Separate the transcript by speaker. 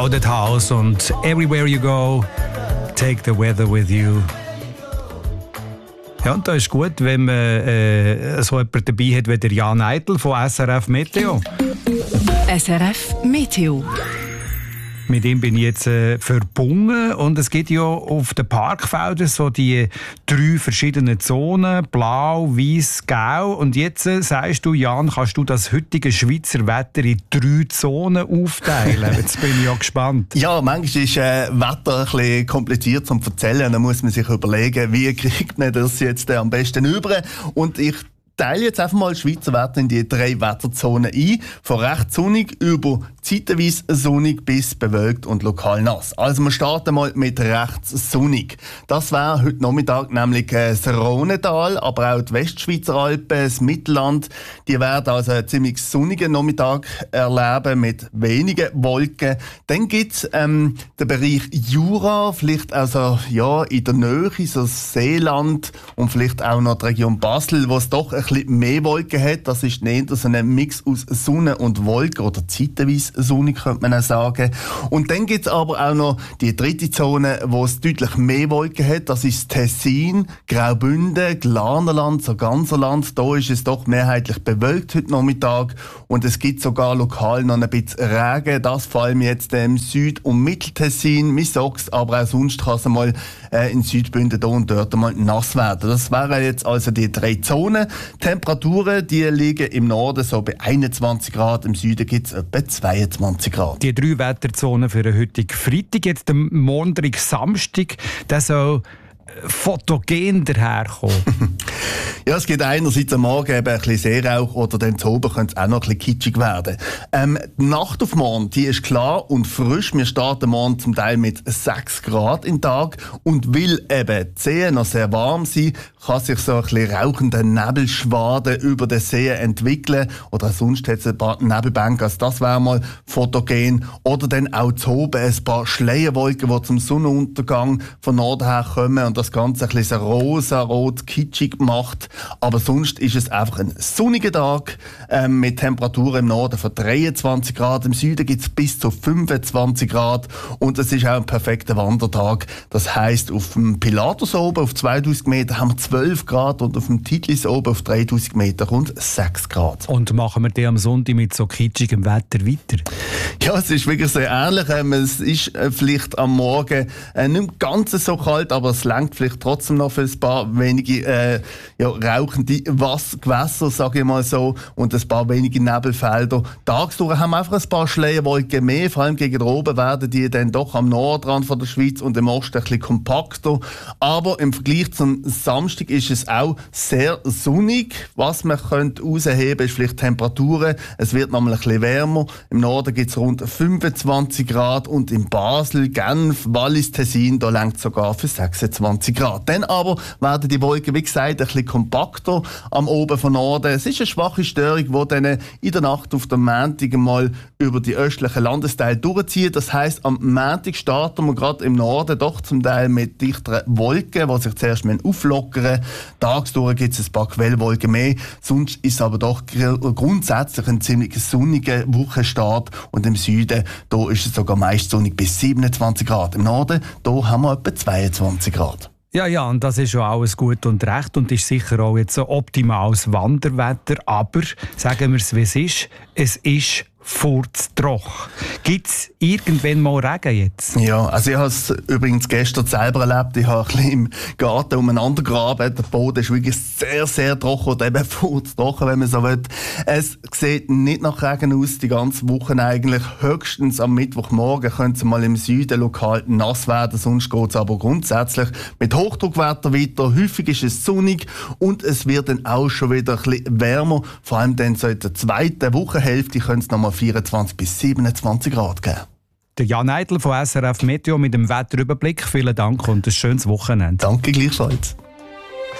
Speaker 1: Crowded House und Everywhere You Go, Take the Weather With You. Ja, und da ist gut, wenn man so jemanden dabei hat wie der Jan Eitel von SRF Meteo.
Speaker 2: SRF Meteo.
Speaker 1: Mit ihm bin ich jetzt verbunden und es gibt ja auf den Parkfeldern so die 3 verschiedenen Zonen, blau, weiß, gelb. Und jetzt sagst du, Jan, kannst du das heutige Schweizer Wetter in 3 Zonen aufteilen? Jetzt bin ich ja gespannt.
Speaker 3: Ja, manchmal ist Wetter ein bisschen kompliziert zu erzählen. Da muss man sich überlegen, wie kriegt man das jetzt am besten über. Und ich teile jetzt einfach mal das Schweizer Wetter in die 3 Wetterzonen ein. Von recht sonnig über zeitweise sonnig bis bewölkt und lokal nass. Also wir starten mal mit rechts sonnig. Das wäre heute Nachmittag nämlich das Rhonetal, aber auch die Westschweizer Alpen, das Mittelland. Die werden also einen ziemlich sonnigen Nachmittag erleben mit wenigen Wolken. Dann gibt es den Bereich Jura, vielleicht also ja, in der Nähe, so das Seeland und vielleicht auch noch die Region Basel, wo es doch ein bisschen mehr Wolken hat. Das ist eher so ein Mix aus Sonne und Wolken oder zeitweise sonnig, könnte man auch sagen. Und dann gibt es aber auch noch die dritte Zone, wo es deutlich mehr Wolken hat. Das ist Tessin, Graubünden, Glarnerland, so ganzer Land. Da ist es doch mehrheitlich bewölkt heute Nachmittag. Und es gibt sogar lokal noch ein bisschen Regen. Das vor allem jetzt im Süd- und Mitteltessin. Man sagt aber auch sonst kann es mal in Südbünden da und dort mal nass werden. Das wären jetzt also die 3 Zonen. Temperaturen, die liegen im Norden so bei 21 Grad, im Süden gibt es etwa 22 Grad.
Speaker 1: Die 3 Wetterzonen für den heutigen Freitag, jetzt am Montag, Samstag, der soll fotogen daherkommen.
Speaker 3: Ja, es gibt einerseits am Morgen eben ein bisschen Seerauch oder dann zu oben könnte es auch noch ein bisschen kitschig werden. Die Nacht auf morgen, die ist klar und frisch. Wir starten morgen zum Teil mit 6 Grad im Tag und weil eben die See noch sehr warm sind, kann sich so ein bisschen rauchender Nebelschwaden über den See entwickeln oder sonst hat es ein paar Nebelbänke, also das wäre mal fotogen. Oder dann auch zu oben ein paar Schleierwolken, die zum Sonnenuntergang von Norden her kommen und das Ganze ein bisschen rosa-rot kitschig macht. Aber sonst ist es einfach ein sonniger Tag mit Temperaturen im Norden von 23 Grad. Im Süden gibt es bis zu 25 Grad und es ist auch ein perfekter Wandertag. Das heisst, auf dem Pilatus oben auf 2000 Meter haben wir 12 Grad und auf dem Titlis oben auf 3000 Meter rund 6 Grad.
Speaker 1: Und machen wir die am Sonntag mit so kitschigem Wetter weiter?
Speaker 3: Ja, es ist wirklich sehr ähnlich. Es ist vielleicht am Morgen nicht ganz so kalt, aber es reicht vielleicht trotzdem noch für ein paar wenige rauchende Gewässer, sage ich mal so, und ein paar wenige Nebelfelder. Tagsüber haben wir einfach ein paar Schleierwolken mehr, vor allem gegen oben werden die dann doch am Nordrand von der Schweiz und im Osten ein bisschen kompakter. Aber im Vergleich zum Samstag ist es auch sehr sonnig. Was man könnte herausheben, ist vielleicht Temperaturen. Es wird nochmal ein bisschen wärmer. Im Norden gibt es rund 25 Grad und in Basel, Genf, Wallis, Tessin, da reicht es sogar für 26 Grad. Dann aber werden die Wolken, wie gesagt, ein bisschen kompakter am Oben von Norden. Es ist eine schwache Störung, die dann in der Nacht auf den Montag mal über die östlichen Landesteile durchzieht. Das heisst, am Montag starten wir gerade im Norden doch zum Teil mit dichteren Wolken, die sich zuerst auflockern. Tagsdurch gibt es ein paar Quellwolken mehr. Sonst ist es aber doch grundsätzlich ein ziemlich sonniger Wochenstart. Und im Süden, da ist es sogar meist sonnig bis 27 Grad. Im Norden, da haben wir etwa 22 Grad.
Speaker 1: Ja, und das ist schon alles gut und recht und ist sicher auch jetzt ein optimales Wanderwetter. Aber, sagen wir es, wie es ist furztrocken. Gibt es irgendwann mal Regen jetzt?
Speaker 3: Ja, also ich habe es übrigens gestern selber erlebt. Ich habe ein bisschen im Garten umeinander graben. Der Boden ist wirklich sehr, sehr trocken oder eben furztrocken, wenn man so will. Es sieht nicht nach Regen aus, die ganze Woche eigentlich. Höchstens am Mittwochmorgen könnte es mal im Süden lokal nass werden, sonst geht es aber grundsätzlich mit Hochdruckwetter weiter. Häufig ist es sonnig und es wird dann auch schon wieder ein bisschen wärmer. Vor allem dann so in der zweiten Wochenhälfte könnte es nochmal 24 bis 27 Grad geben.
Speaker 1: Der Jan Eitel von SRF Meteo mit dem Wetterüberblick. Vielen Dank und ein schönes Wochenende.
Speaker 3: Danke gleichfalls.